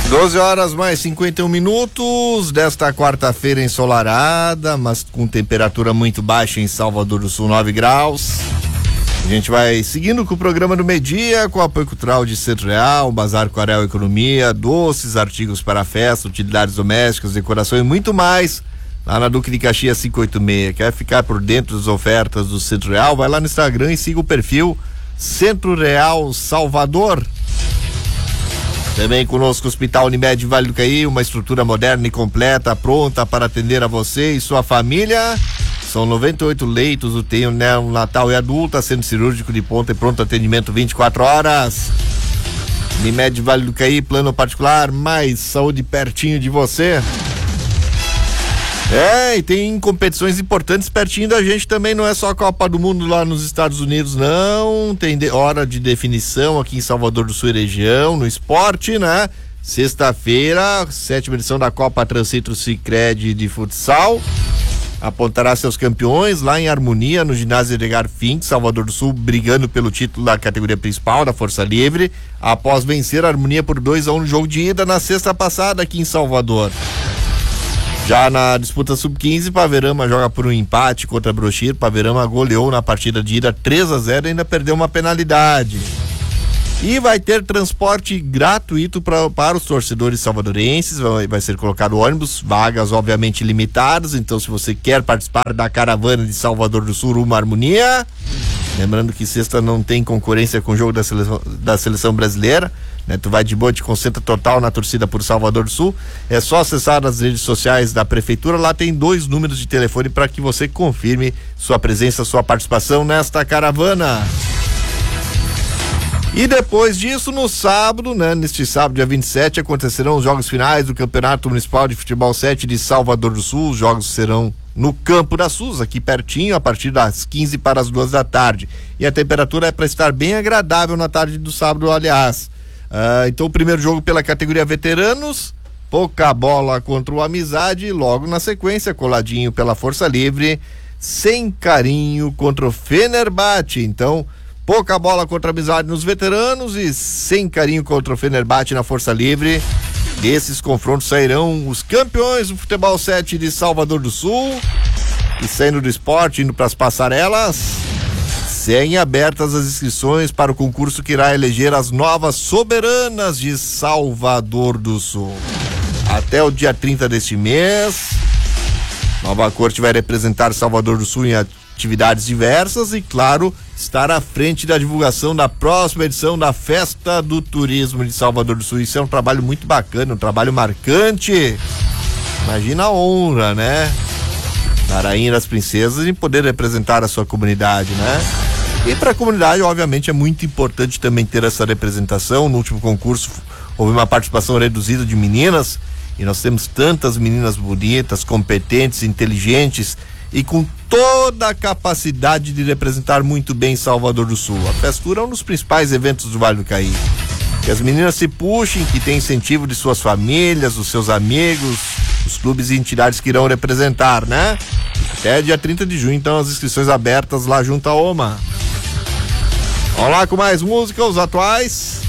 12 horas mais 51 minutos desta quarta-feira ensolarada, mas com temperatura muito baixa em Salvador do Sul, 9 graus. A gente vai seguindo com o programa do meio-dia, com o apoio cultural de Centro Real, Bazar Coarel Economia, doces, artigos para festa, utilidades domésticas, decoração e muito mais. Lá na Duque de Caxias 586. Quer ficar por dentro das ofertas do Centro Real? Vai lá no Instagram e siga o perfil Centro Real Salvador. Também conosco o Hospital Unimed Vale do Caí, uma estrutura moderna e completa, pronta para atender a você e sua família. São 98 leitos, UTI neonatal e adulta, centro cirúrgico de ponta e pronto atendimento 24 horas. Unimed Vale do Caí, plano particular, mais saúde pertinho de você. E tem competições importantes pertinho da gente também, não é só a Copa do Mundo lá nos Estados Unidos, não. Tem hora de definição aqui em Salvador do Sul e região, no esporte, né? Sexta-feira, 7ª edição da Copa Transcentro Sicredi de futsal. Apontará seus campeões lá em Harmonia, no ginásio Edgar Fink, Salvador do Sul, brigando pelo título da categoria principal da Força Livre, após vencer a Harmonia por 2-1 no jogo de ida na sexta passada aqui em Salvador. Já na disputa sub-15, Paverama joga por um empate contra Brochir. Paverama goleou na partida de ida 3-0 e ainda perdeu uma penalidade. E vai ter transporte gratuito para os torcedores salvadorenses, vai ser colocado ônibus, vagas obviamente limitadas, então se você quer participar da caravana de Salvador do Sul rumo à Harmonia, lembrando que sexta não tem concorrência com o jogo da seleção brasileira, né? Tu vai de boa, te concentra total na torcida por Salvador do Sul, é só acessar as redes sociais da prefeitura, lá tem 2 números de telefone para que você confirme sua presença, sua participação nesta caravana. E depois disso, no sábado, né? Neste sábado, dia 27, acontecerão os jogos finais do Campeonato Municipal de Futebol 7 de Salvador do Sul. Os jogos serão no Campo da SUS, aqui pertinho, a partir das 15 para as 2 da tarde. E a temperatura é para estar bem agradável na tarde do sábado, aliás. Então, o primeiro jogo pela categoria veteranos, pouca bola contra o Amizade, e logo na sequência, coladinho pela Força Livre, sem carinho contra o Fenerbahçe. Então, pouca bola contra a Amizade nos veteranos e sem carinho contra o Fenerbahçe na Força Livre. Desses confrontos sairão os campeões do Futebol 7 de Salvador do Sul. E saindo do esporte, indo para as passarelas, seguem abertas as inscrições para o concurso que irá eleger as novas soberanas de Salvador do Sul. Até o dia 30 deste mês, Nova Corte vai representar Salvador do Sul em atividades diversas e, claro, estar à frente da divulgação da próxima edição da Festa do Turismo de Salvador do Sul. Isso é um trabalho muito bacana, um trabalho marcante. Imagina a honra, né? Da Rainha das Princesas em poder representar a sua comunidade, né? E para a comunidade, obviamente, é muito importante também ter essa representação. No último concurso houve uma participação reduzida de meninas e nós temos tantas meninas bonitas, competentes, inteligentes e com toda a capacidade de representar muito bem Salvador do Sul. A Festura é um dos principais eventos do Vale do Caí. Que as meninas se puxem, que tem incentivo de suas famílias, dos seus amigos, os clubes e entidades que irão representar, né? Até dia 30 de junho, então, as inscrições abertas lá junto à OMA. Vamos lá com mais música, os atuais.